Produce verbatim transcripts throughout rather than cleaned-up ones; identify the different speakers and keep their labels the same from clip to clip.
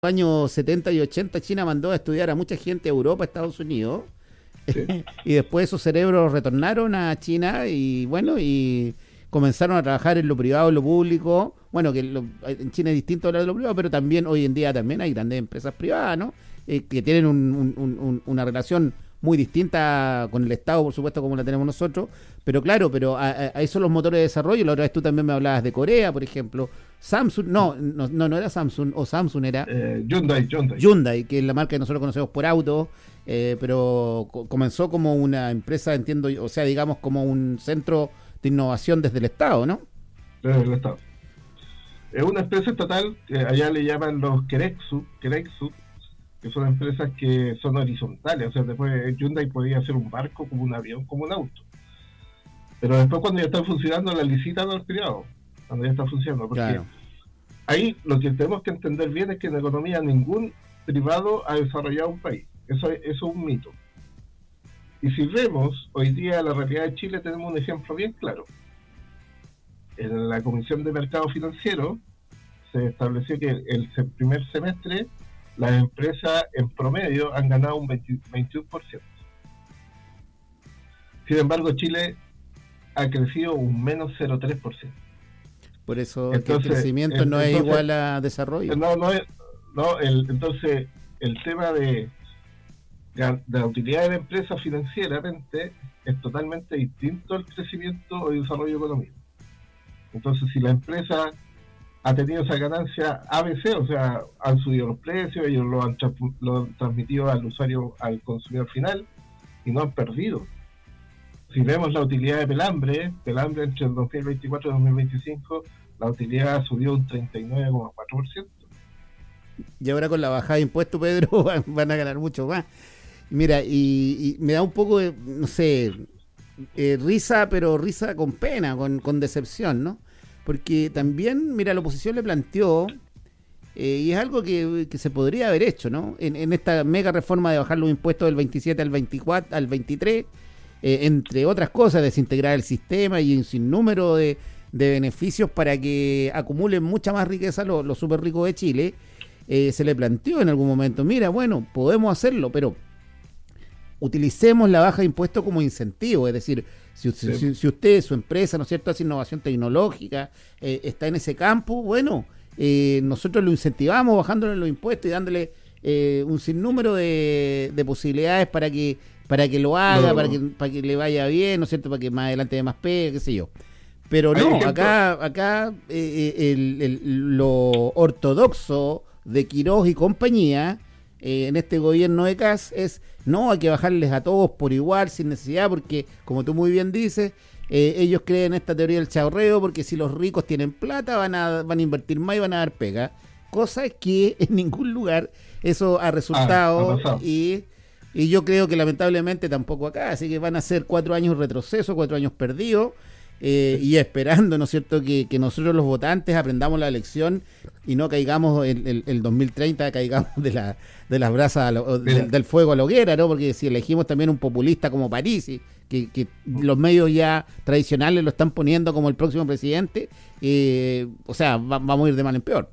Speaker 1: años setenta y ochenta China mandó a estudiar a mucha gente a Europa, a Estados Unidos,
Speaker 2: Sí.
Speaker 1: y después esos cerebros retornaron a China y bueno, y comenzaron a trabajar en lo privado, en lo público. Bueno, que lo- en China es distinto hablar de lo privado, pero también hoy en día también hay grandes empresas privadas, ¿no? Eh, que tienen un- un- un- un- una relación muy distinta con el Estado, por supuesto, como la tenemos nosotros. Pero claro, pero a, a- a esos son los motores de desarrollo. La otra vez tú también me hablabas de Corea, por ejemplo. Samsung, no, no, no, no era Samsung, o Samsung era
Speaker 2: Eh, Hyundai, Hyundai.
Speaker 1: Hyundai, que es la marca que nosotros conocemos por auto, eh, pero co- comenzó como una empresa, entiendo, yo, o sea, digamos como un centro de innovación desde el Estado, ¿no?
Speaker 2: Desde el Estado. Es una empresa estatal, que allá le llaman los Kerexu, Kerexu, que son empresas que son horizontales. O sea, después Hyundai podía hacer un barco, como un avión, como un auto. Pero después cuando ya están funcionando, la licitan al privado, cuando ya está funcionando. Porque
Speaker 1: Claro.
Speaker 2: ahí lo que tenemos que entender bien es que en economía ningún privado ha desarrollado un país. Eso, eso es un mito. Y si vemos hoy día la realidad de Chile, tenemos un ejemplo bien claro. En la Comisión de Mercado Financiero se estableció que el se- primer semestre las empresas en promedio han ganado un veinte veintiuno por ciento. Sin embargo, Chile ha crecido un menos cero coma tres por ciento.
Speaker 1: Por eso que el
Speaker 2: Entonces,
Speaker 1: crecimiento
Speaker 2: en-
Speaker 1: no es
Speaker 2: entonces,
Speaker 1: igual a desarrollo.
Speaker 2: No, no es, no, el, entonces el tema de, de la utilidad de la empresa financieramente es totalmente distinto al crecimiento o desarrollo económico. Entonces, si la empresa ha tenido esa ganancia A B C, o sea, han subido los precios, ellos lo han, tra- lo han transmitido al usuario, al consumidor final, y no han perdido. Si vemos la utilidad de Pelambre, Pelambre entre el dos mil veinticuatro y dos mil veinticinco, la utilidad subió un treinta y nueve coma cuatro por ciento.
Speaker 1: Y ahora con la bajada de impuestos, Pedro, van, van a ganar mucho más. Mira, y, y me da un poco de, no sé, eh, risa, pero risa con pena, con, con decepción, ¿no? Porque también, mira, la oposición le planteó, eh, y es algo que, que se podría haber hecho, ¿no? En, en esta mega reforma de bajar los impuestos del veintisiete al veinticuatro, al veintitrés, eh, entre otras cosas, desintegrar el sistema y un sinnúmero de, de beneficios para que acumulen mucha más riqueza los, los súper ricos de Chile. Eh, se le planteó en algún momento, mira, bueno, podemos hacerlo, pero utilicemos la baja de impuestos como incentivo, es decir, si,
Speaker 2: Sí.
Speaker 1: si, si usted, su empresa, ¿no es cierto?, hace innovación tecnológica, eh, está en ese campo, bueno, eh, nosotros lo incentivamos bajándole los impuestos y dándole eh, un sinnúmero de, de posibilidades para que para que lo haga,
Speaker 2: No.
Speaker 1: para que para que le vaya bien, ¿no es cierto?, para que más adelante dé más pega, qué sé yo. Pero
Speaker 2: Hay
Speaker 1: no,
Speaker 2: ejemplo-
Speaker 1: acá, acá eh, eh, el, el- lo ortodoxo de Quirós y compañía eh, en este gobierno de Kast es no, hay que bajarles a todos por igual, sin necesidad, porque como tú muy bien dices, eh, ellos creen esta teoría del chorreo, porque si los ricos tienen plata van a, van a invertir más y van a dar pega. Cosa que en ningún lugar eso ha resultado
Speaker 2: ha pasado.
Speaker 1: y, y yo creo que lamentablemente tampoco acá, así que van a ser cuatro años retroceso, cuatro años perdidos. Eh, y esperando, ¿no es cierto?, que, que nosotros los votantes aprendamos la lección y no caigamos en el, el dos mil treinta, caigamos de, la, de las brasas, a la- o
Speaker 2: Mira.
Speaker 1: del, del fuego a la hoguera, ¿no? Porque si elegimos también un populista como Parisi, que, que los medios ya tradicionales lo están poniendo como el próximo presidente, eh, o sea, va- vamos a ir de mal en peor.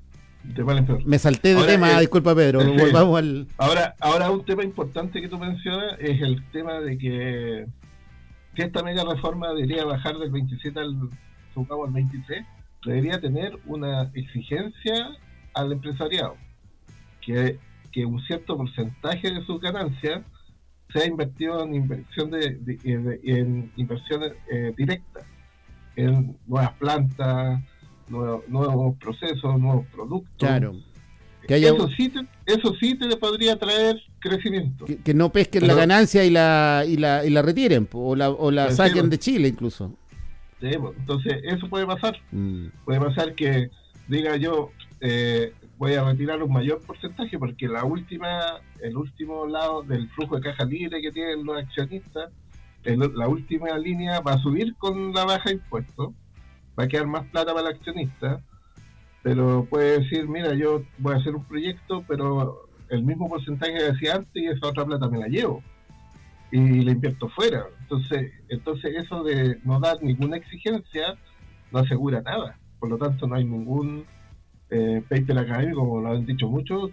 Speaker 2: De mal en peor.
Speaker 1: Me salté de
Speaker 2: Ahora,
Speaker 1: tema,
Speaker 2: el-
Speaker 1: disculpa Pedro,
Speaker 2: sí.
Speaker 1: volvamos al...
Speaker 2: Ahora, ahora un tema importante que tú mencionas es el tema de que, que esta mega reforma debería bajar del veintisiete al, supongamos, al veintitrés, debería tener una exigencia al empresariado, que, que un cierto porcentaje de sus ganancias sea invertido en inversión de, de- de- en inversiones eh, directas, en nuevas plantas, nuevos, nuevos procesos, nuevos productos.
Speaker 1: Claro, que haya
Speaker 2: Eso sí, te, eso sí te podría traer crecimiento.
Speaker 1: que, que no pesquen
Speaker 2: Pero-
Speaker 1: la ganancia y la, y la, y la retiren, po, o la, o la
Speaker 2: Pero sí,
Speaker 1: saquen
Speaker 2: bueno.
Speaker 1: de Chile incluso.
Speaker 2: Sí, pues, entonces, eso puede pasar.
Speaker 1: Mm.
Speaker 2: Puede pasar que diga yo, eh, voy a retirar un mayor porcentaje porque la última, el último lado del flujo de caja libre que tienen los accionistas, el- la última línea va a subir con la baja de impuestos, va a quedar más plata para el accionista, pero puede decir, mira, yo voy a hacer un proyecto, pero el mismo porcentaje que decía antes y esa otra plata me la llevo y la invierto fuera. Entonces, entonces eso de no dar ninguna exigencia no asegura nada. Por lo tanto, no hay ningún eh, paper académico, como lo han dicho muchos,